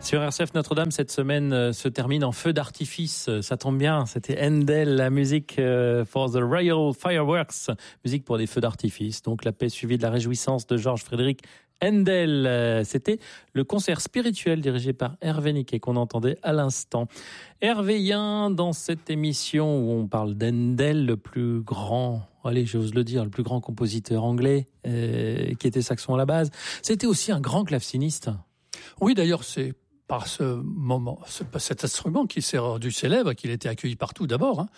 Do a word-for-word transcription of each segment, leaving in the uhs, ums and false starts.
Sur R C F Notre-Dame, cette semaine euh, se termine en feu d'artifice. Ça tombe bien, c'était Handel, la musique euh, for the Royal Fireworks, musique pour des feux d'artifice. Donc la paix suivie de la réjouissance de Georges Frédéric Handel. Euh, c'était le concert spirituel dirigé par Hervé Niquet qu'on entendait à l'instant. Hervé Yen, dans cette émission où on parle d'Handel, le plus grand, allez, j'ose le dire, le plus grand compositeur anglais, euh, qui était saxon à la base. C'était aussi un grand claveciniste. Oui, d'ailleurs, c'est par ce moment, cet instrument qui s'est rendu célèbre, qu'il était accueilli partout d'abord, hein,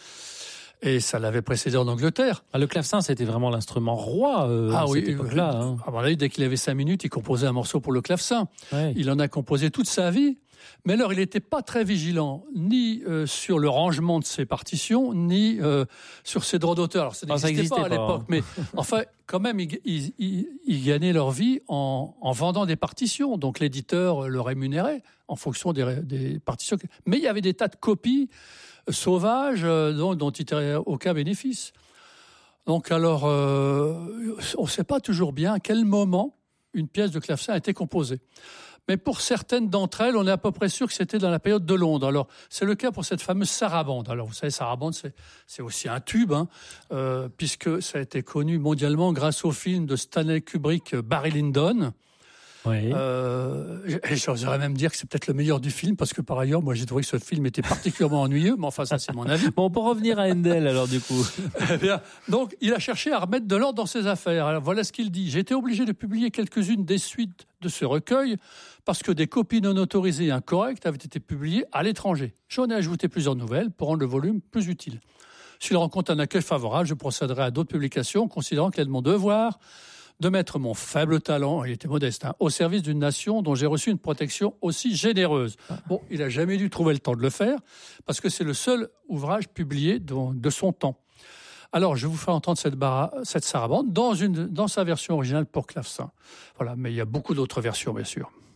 et ça l'avait précédé en Angleterre. Ah, le clavecin, c'était vraiment l'instrument roi euh, ah, à oui, cette époque-là. Hein. À mon avis, dès qu'il avait cinq minutes, il composait un morceau pour le clavecin. Ouais. Il en a composé toute sa vie. Mais alors, il n'était pas très vigilant, ni euh, sur le rangement de ses partitions, ni euh, sur ses droits d'auteur. Alors, ça n'existait ah, pas à l'époque, mais enfin, quand même, ils, ils, ils, ils gagnaient leur vie en, en vendant des partitions. Donc, l'éditeur le rémunérait en fonction des, des partitions. Mais il y avait des tas de copies sauvages euh, dont, dont il n'était aucun bénéfice. Donc, alors, euh, on ne sait pas toujours bien à quel moment une pièce de clavecin a été composée. Mais pour certaines d'entre elles, on est à peu près sûr que c'était dans la période de Londres. Alors, c'est le cas pour cette fameuse sarabande. Alors, vous savez, sarabande, c'est, c'est aussi un tube, hein, euh, puisque ça a été connu mondialement grâce au film de Stanley Kubrick, Barry Lyndon. Oui. Euh, et j'oserais même dire que c'est peut-être le meilleur du film, parce que par ailleurs, moi, j'ai trouvé que ce film était particulièrement ennuyeux, mais enfin, ça, c'est mon avis. Bon, pour revenir à Handel, alors, du coup. Eh bien, donc, il a cherché à remettre de l'ordre dans ses affaires. Alors, voilà ce qu'il dit. J'ai été obligé de publier quelques-unes des suites de ce recueil, parce que des copies non autorisées et incorrectes avaient été publiées à l'étranger. J'en ai ajouté plusieurs nouvelles pour rendre le volume plus utile. S'il rencontre un accueil favorable, je procéderai à d'autres publications, considérant qu'il est de mon devoir de mettre mon faible talent, il était modeste, hein, au service d'une nation dont j'ai reçu une protection aussi généreuse. Bon, il n'a jamais dû trouver le temps de le faire, parce que c'est le seul ouvrage publié de, de son temps. Alors, je vous fais entendre cette, barra, cette sarabande dans, une, dans sa version originale pour clavecin. Voilà, mais il y a beaucoup d'autres versions, bien sûr.